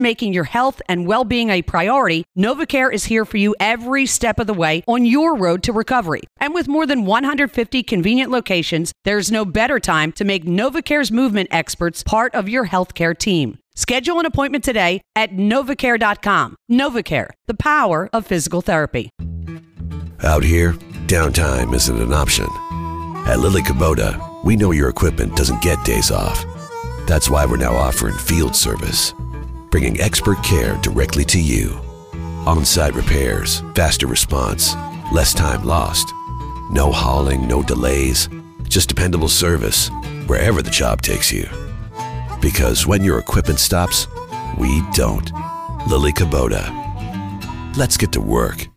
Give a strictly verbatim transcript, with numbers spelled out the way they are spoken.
making your health and well-being a priority, NovaCare is here for you every step of the way on your road to recovery. And with more than one hundred fifty convenient locations, there's no better time to make NovaCare's movement experts part of your healthcare team. Schedule an appointment today at novacare dot com. NovaCare, the power of physical therapy. Out here, downtime isn't an option. At Lily Kubota, we know your equipment doesn't get days off. That's why we're now offering field service, bringing expert care directly to you. On-site repairs, faster response, less time lost. No hauling, no delays, just dependable service wherever the job takes you. Because when your equipment stops, we don't. Lily Kubota. Let's get to work.